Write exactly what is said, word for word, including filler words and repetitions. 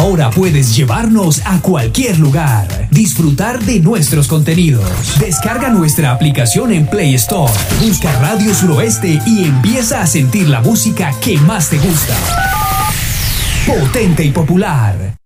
Ahora puedes llevarnos a cualquier lugar, disfrutar de nuestros contenidos. Descarga nuestra aplicación en Play Store, busca Radio Suroeste y empieza a sentir la música que más te gusta. Potente y popular.